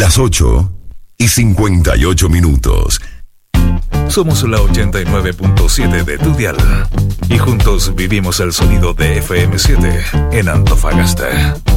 Las 8:58. Somos la 89.7 de tu dial y juntos vivimos el sonido de FM7 en Antofagasta.